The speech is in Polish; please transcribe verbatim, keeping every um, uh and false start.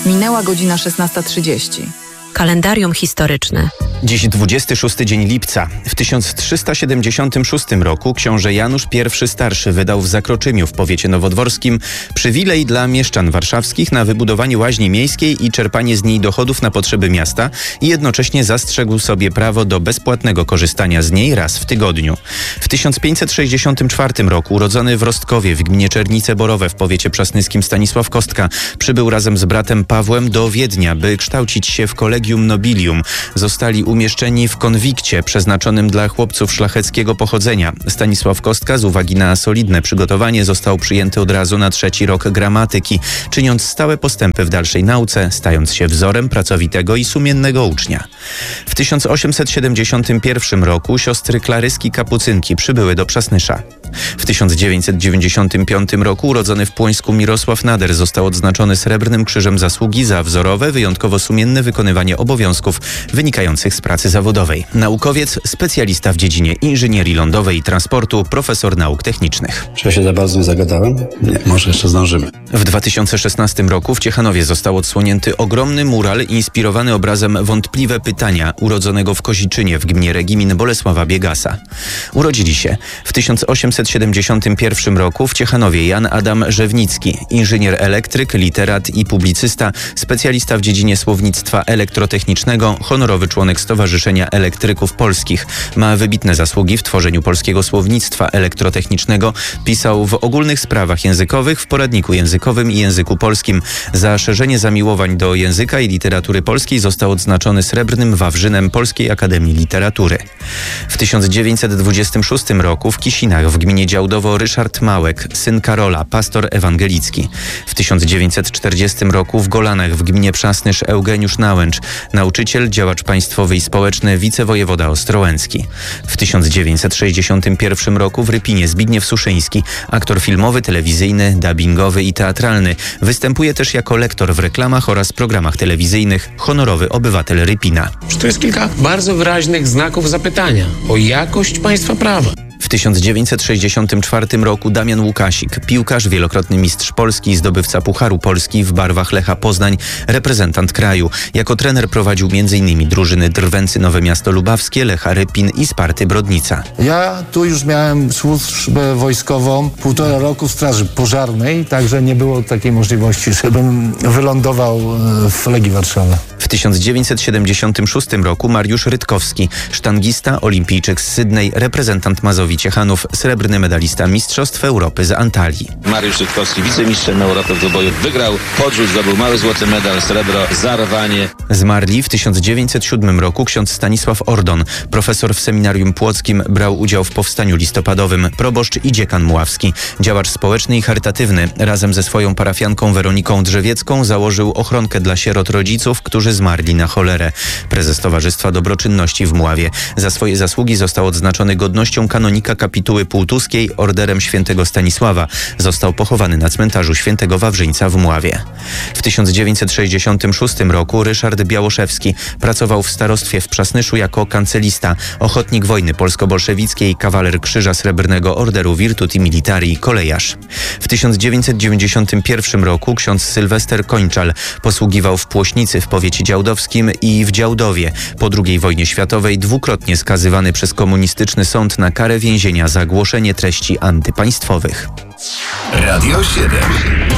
Minęła godzina szesnasta trzydzieści. Kalendarium historyczne. Dziś dwudziesty szósty dzień lipca. W tysiąc trzysta siedemdziesiątym szóstym roku książę Janusz I Starszy wydał w Zakroczymiu w powiecie nowodworskim przywilej dla mieszczan warszawskich na wybudowanie łaźni miejskiej i czerpanie z niej dochodów na potrzeby miasta i jednocześnie zastrzegł sobie prawo do bezpłatnego korzystania z niej raz w tygodniu. W tysiąc pięćset sześćdziesiątym czwartym roku urodzony w Rostkowie w gminie Czernice Borowe w powiecie przasnyskim Stanisław Kostka przybył razem z bratem Pawłem do Wiednia, by kształcić się w Collegium Nobilium. Zostali umieszczeni w konwikcie przeznaczonym dla chłopców szlacheckiego pochodzenia. Stanisław Kostka z uwagi na solidne przygotowanie został przyjęty od razu na trzeci rok gramatyki, czyniąc stałe postępy w dalszej nauce, stając się wzorem pracowitego i sumiennego ucznia. W tysiąc osiemset siedemdziesiątym pierwszym roku siostry Klaryski Kapucynki przybyły do Przasnysza. W tysiąc dziewięćset dziewięćdziesiątym piątym roku urodzony w Płońsku Mirosław Nader został odznaczony Srebrnym Krzyżem Zasługi za wzorowe, wyjątkowo sumienne wykonywanie obowiązków wynikających z pracy zawodowej. Naukowiec, specjalista w dziedzinie inżynierii lądowej i transportu, profesor nauk technicznych. Czy ja się za bardzo nie zagadałem? Nie, może jeszcze zdążymy. W dwa tysiące szesnastym roku w Ciechanowie został odsłonięty ogromny mural inspirowany obrazem Wątpliwe pytania urodzonego w Koziczynie w gminie Regimin Bolesława Biegasa. Urodzili się w tysiąc osiemset siedemdziesiątym pierwszym roku w Ciechanowie Jan Adam Rzewnicki, inżynier elektryk, literat i publicysta, specjalista w dziedzinie słownictwa elektrotechnicznego, honorowy członek Stowarzyszenia Elektryków Polskich. Ma wybitne zasługi w tworzeniu polskiego słownictwa elektrotechnicznego. Pisał w ogólnych sprawach językowych, w poradniku językowym i języku polskim. Za szerzenie zamiłowań do języka i literatury polskiej został odznaczony Srebrnym Wawrzynem Polskiej Akademii Literatury. W tysiąc dziewięćset dwudziestym szóstym roku w Kisinach w gminie Działdowo Ryszard Małek, syn Karola, pastor ewangelicki. W tysiąc dziewięćset czterdziestym roku w Golanach w gminie Przasnysz Eugeniusz Nałęcz, nauczyciel, działacz państwowy i społeczny, wicewojewoda ostrołęcki. W tysiąc dziewięćset sześćdziesiątym pierwszym roku w Rypinie Zbigniew Suszyński, aktor filmowy, telewizyjny, dubbingowy i teatralny. Występuje też jako lektor w reklamach oraz programach telewizyjnych, honorowy obywatel Rypina. To jest kilka bardzo wyraźnych znaków zapytania o jakość państwa prawa. W tysiąc dziewięćset sześćdziesiątym czwartym roku Damian Łukasik, piłkarz, wielokrotny mistrz Polski, zdobywca Pucharu Polski w barwach Lecha Poznań, reprezentant kraju. Jako trener prowadził między innymi drużyny Drwęcy Nowe Miasto Lubawskie, Lecha Rypin i Sparty Brodnica. Ja tu już miałem służbę wojskową, półtora roku w Straży Pożarnej, także nie było takiej możliwości, żebym wylądował w Legii Warszawa. W tysiąc dziewięćset siedemdziesiątym szóstym roku Mariusz Rytkowski, sztangista, olimpijczyk z Sydney, reprezentant Mazowi Ciechanów, srebrny medalista Mistrzostw Europy z Antalii. Mariusz Rytkowski, wicemistrzem Europy w dwuboju, wygrał podrzut, zdobył mały złoty medal, srebro, zarwanie. Zmarli w tysiąc dziewięćset siódmym roku ksiądz Stanisław Ordon, profesor w seminarium płockim, brał udział w powstaniu listopadowym, proboszcz i dziekan muławski, działacz społeczny i charytatywny. Razem ze swoją parafianką Weroniką Drzewiecką założył ochronkę dla sierot rodziców, którzy zmarli na cholerę. Prezes Towarzystwa Dobroczynności w Mławie. Za swoje zasługi został odznaczony godnością kanonika kapituły półtuskiej, orderem świętego Stanisława. Został pochowany na cmentarzu świętego Wawrzyńca w Mławie. W tysiąc dziewięćset sześćdziesiątym szóstym roku Ryszard Białoszewski pracował w starostwie w Przasnyszu jako kancelista, ochotnik wojny polsko-bolszewickiej, kawaler Krzyża Srebrnego Orderu Virtuti Militari, kolejarz. W tysiąc dziewięćset dziewięćdziesiątym pierwszym roku ksiądz Sylwester Kończal posługiwał w Płośnicy w powiecie działdowskim i w Działdowie. Po drugiej wojnie światowej dwukrotnie skazywany przez komunistyczny sąd na karę więzienia za głoszenie treści antypaństwowych. Radio siedem.